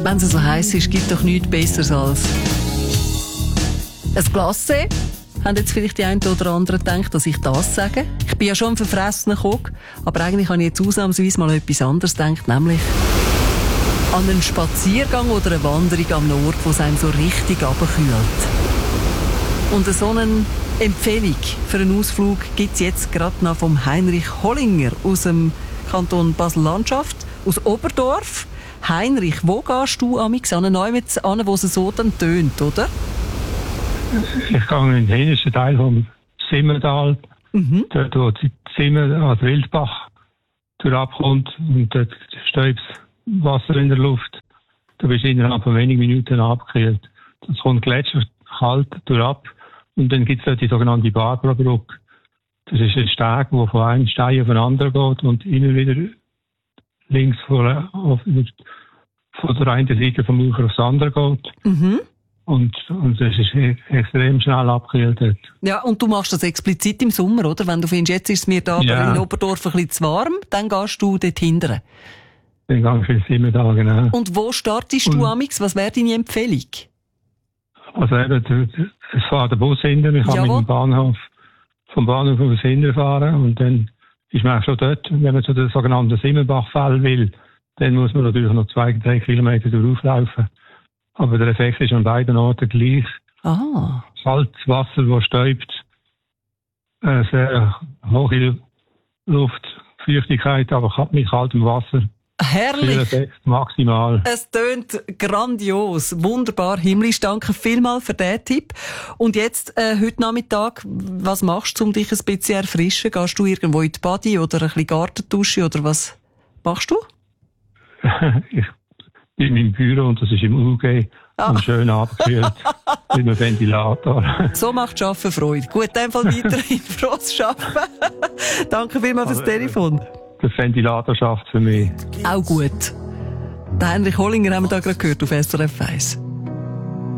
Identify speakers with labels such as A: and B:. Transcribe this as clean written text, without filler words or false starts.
A: Wenn es so heiß ist, gibt doch nichts Besseres als ein Glacé. Haben jetzt vielleicht die einen oder anderen gedacht, dass ich das sage? Ich bin ja schon ein verfressener Koch, aber eigentlich habe ich jetzt ausnahmsweise mal etwas anderes gedacht, nämlich an einen Spaziergang oder eine Wanderung an einem Ort, wo es einem so richtig runterkühlt. Und so eine Empfehlung für einen Ausflug gibt es jetzt gerade noch vom Heinrich Hollinger aus dem Kanton Basel-Landschaft, aus Oberdorf. Heinrich, wo gehst du amigs an einen Ort an, wo es so dann tönt, oder?
B: Ich gehe in den hintersten Teil vom Simmental, dort wo die Simmer an der Wildbach durchabkommt und dort stäubt Wasser in der Luft. Du bist innerhalb von wenigen Minuten abgekühlt. Das kommt Gletscher kalt durchab und dann gibt es dort die sogenannte Barbara-Brücke. Das ist ein Steg, der von einem Stein auf den anderen geht und immer wieder links von der einen Seite vom Ufer aufs andere geht. Und das ist extrem schnell abgekühlt dort.
A: Ja, und du machst das explizit im Sommer, oder? Wenn du findest, jetzt ist es mir da in Oberdorf ein bisschen zu warm, dann gehst du dort hindern.
B: Dann gehe ich ins Simmental, genau.
A: Und wo startest du amix? Was wäre deine Empfehlung?
B: Also eben, es fährt der Bus hinter. Ich kann mit dem Bahnhof, vom Bahnhof aus hinten fahren. Und dann ist man auch schon dort, wenn man zu der sogenannten Simmenbachfälle will. Dann muss man natürlich noch 2-3 Kilometer durchlaufen. Aber der Effekt ist an beiden Orten gleich. Kaltes Wasser, das stäubt. Sehr hohe Luftfeuchtigkeit, aber mit kaltem Wasser.
A: Herrlich!
B: Effekt maximal.
A: Es tönt grandios, wunderbar, himmlisch. Danke vielmals für diesen Tipp. Und jetzt, heute Nachmittag, was machst du, um dich ein bisschen zu erfrischen? Gehst du irgendwo in die Badi oder ein bisschen Gartendusche oder was machst du?
B: Ich bin im Büro und das ist im UG und schön abgekühlt mit einem Ventilator.
A: So macht Arbeiten Freude. Gut, in dem Fall weiterhin frohes Arbeiten. Danke vielmals fürs Telefon.
B: Der Ventilator schafft für mich.
A: Auch gut. Den Heinrich Hollinger haben wir da gerade gehört auf SRF 1.